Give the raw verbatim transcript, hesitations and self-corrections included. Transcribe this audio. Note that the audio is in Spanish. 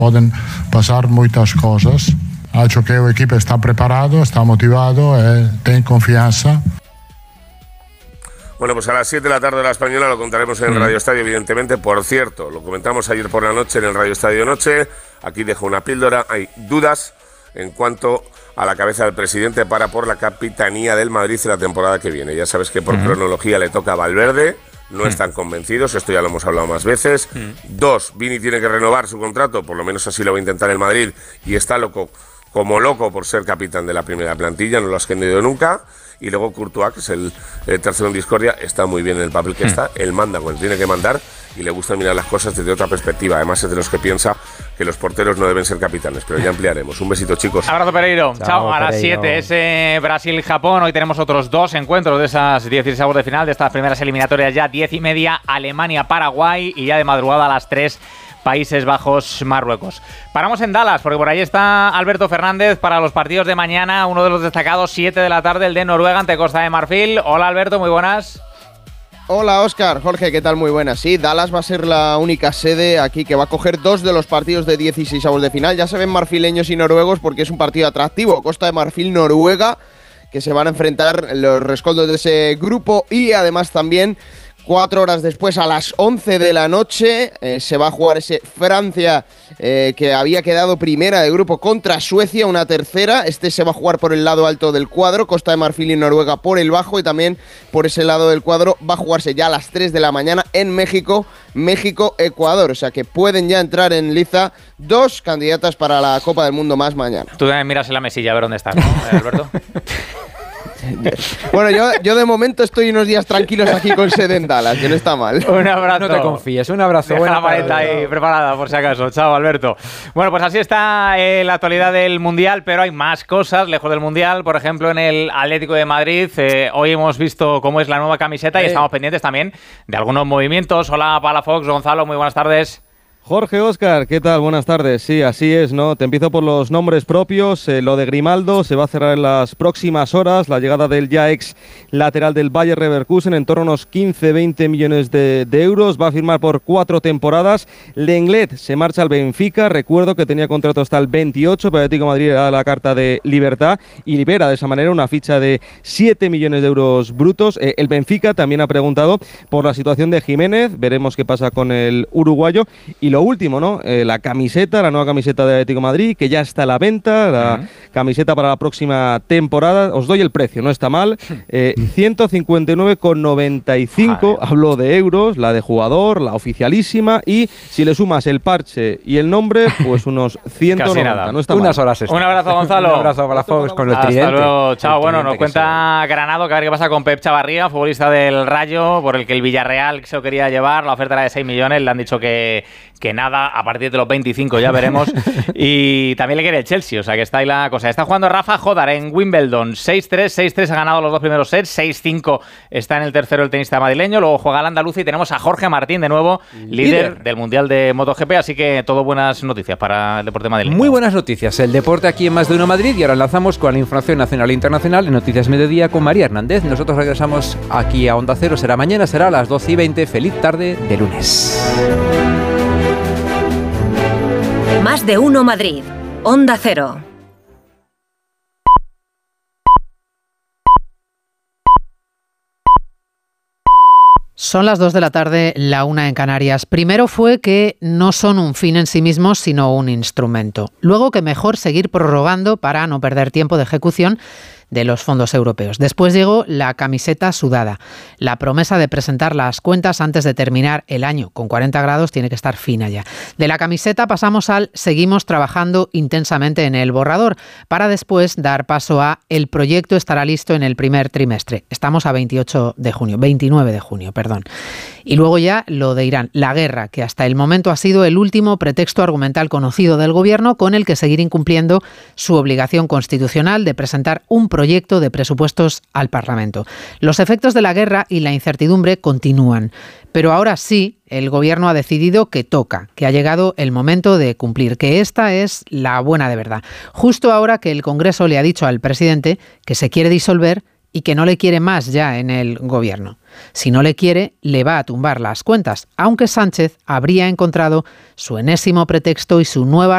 Pueden pasar muchas cosas. Ha hecho que el equipo está preparado, está motivado, eh, tiene confianza. Bueno, pues a las siete de la tarde de la Española lo contaremos en el Radio Estadio, evidentemente. Por cierto, lo comentamos ayer por la noche en el Radio Estadio Noche. Aquí dejo una píldora. Hay dudas en cuanto a la cabeza del presidente para por la capitanía del Madrid en la temporada que viene. Ya sabes que por uh-huh. cronología le toca a Valverde. No uh-huh. están convencidos, esto ya lo hemos hablado más veces. Uh-huh. Dos, Vini tiene que renovar su contrato, por lo menos así lo va a intentar el Madrid. Y está loco, como loco por ser capitán de la primera plantilla, no lo has querido nunca. Y luego Courtois, que es el, el tercero en discordia, está muy bien en el papel que está. Él manda cuando tiene que mandar y le gusta mirar las cosas desde otra perspectiva. Además es de los que piensa que los porteros no deben ser capitanes, pero ya ampliaremos. Un besito, chicos. Abrazo, Pereiro. Chao, Chao a las siete. Ese Brasil-Japón. Hoy tenemos otros dos encuentros de esas dieciséis de final, de estas primeras eliminatorias ya. Diez y media, Alemania-Paraguay. Y ya de madrugada a las tres, Países Bajos, Marruecos. Paramos en Dallas, porque por ahí está Alberto Fernández para los partidos de mañana. Uno de los destacados, siete de la tarde, el de Noruega ante Costa de Marfil. Hola, Alberto, muy buenas. Hola, Óscar. Jorge, ¿qué tal? Muy buenas. Sí, Dallas va a ser la única sede aquí que va a coger dos de los partidos de dieciséis avos de final. Ya se ven marfileños y noruegos porque es un partido atractivo. Costa de Marfil, Noruega, que se van a enfrentar los rescoldos de ese grupo y además también Cuatro horas después, a las once de la noche, eh, se va a jugar ese Francia eh, que había quedado primera de grupo contra Suecia, una tercera. Este se va a jugar por el lado alto del cuadro, Costa de Marfil y Noruega por el bajo, y también por ese lado del cuadro va a jugarse ya a las tres de la mañana en México, México-Ecuador. O sea que pueden ya entrar en liza dos candidatas para la Copa del Mundo más mañana. Tú también miras en la mesilla a ver dónde estás, ¿no, Alberto? Bueno, yo, yo de momento estoy unos días tranquilos aquí con sede en Dallas, que no está mal. Un abrazo. No te confíes, un abrazo. Deja la maleta ahí preparada por si acaso. Chao, Alberto. Bueno, pues así está eh, la actualidad del Mundial, pero hay más cosas lejos del Mundial. Por ejemplo, en el Atlético de Madrid, eh, hoy hemos visto cómo es la nueva camiseta y eh. estamos pendientes también de algunos movimientos. Hola, Palafox, Gonzalo, muy buenas tardes. Jorge, Óscar, ¿qué tal? Buenas tardes. Sí, así es, ¿no? Te empiezo por los nombres propios. Eh, lo de Grimaldo se va a cerrar en las próximas horas. La llegada del ya ex lateral del Bayer Leverkusen en torno a unos quince veinte millones de, de euros. Va a firmar por cuatro temporadas. Lenglet se marcha al Benfica. Recuerdo que tenía contrato hasta el veintiocho, pero Atlético de Madrid da la carta de libertad y libera de esa manera una ficha de siete millones de euros brutos. Eh, el Benfica también ha preguntado por la situación de Jiménez. Veremos qué pasa con el uruguayo. Y lo último, ¿no? Eh, la camiseta, la nueva camiseta de Atlético de Madrid, que ya está a la venta, la uh-huh. camiseta para la próxima temporada. Os doy el precio, no está mal. Eh, ciento cincuenta y nueve con noventa y cinco, hablo de euros, la de jugador, la oficialísima, y si le sumas el parche y el nombre, pues unos ciento noventa. No está Unas mal. horas. Está. Un abrazo, Gonzalo. Un abrazo para Fox con el Hasta tridente. Luego. Chao. El bueno, nos cuenta sea. Granado que a ver qué pasa con Pep Chavarría, futbolista del Rayo, por el que el Villarreal se lo quería llevar. La oferta era de seis millones, le han dicho que que nada, a partir de los veinticinco ya veremos. Y también le quiere el Chelsea, o sea que está ahí la cosa. Está jugando Rafa Jodar en Wimbledon, seis tres, seis tres, ha ganado los dos primeros sets, seis cinco está en el tercero el tenista madrileño, luego juega el andaluz y tenemos a Jorge Martín de nuevo, líder, líder del Mundial de MotoGP, así que todo buenas noticias para el deporte madrileño. Muy buenas noticias, el deporte aquí en Más de Uno Madrid, y ahora lanzamos con la información nacional e internacional en Noticias Mediodía con María Hernández. Nosotros regresamos aquí a Onda Cero, será mañana, será a las doce y veinte, feliz tarde de lunes. Más de Uno Madrid, Onda Cero. Son las dos de la tarde, la una en Canarias. Primero fue que no son un fin en sí mismos, sino un instrumento. Luego que mejor seguir prorrogando para no perder tiempo de ejecución de los fondos europeos. Después llegó la camiseta sudada. La promesa de presentar las cuentas antes de terminar el año con cuarenta grados tiene que estar fina ya. De la camiseta pasamos al seguimos trabajando intensamente en el borrador para después dar paso a el proyecto estará listo en el primer trimestre. Estamos a veintiocho de junio, veintinueve de junio, perdón. Y luego ya lo de Irán, la guerra, que hasta el momento ha sido el último pretexto argumental conocido del gobierno con el que seguir incumpliendo su obligación constitucional de presentar un proyecto proyecto de presupuestos al Parlamento. Los efectos de la guerra y la incertidumbre continúan, pero ahora sí el Gobierno ha decidido que toca, que ha llegado el momento de cumplir, que esta es la buena de verdad. Justo ahora que el Congreso le ha dicho al presidente que se quiere disolver y que no le quiere más ya en el Gobierno. Si no le quiere, le va a tumbar las cuentas, aunque Sánchez habría encontrado su enésimo pretexto y su nueva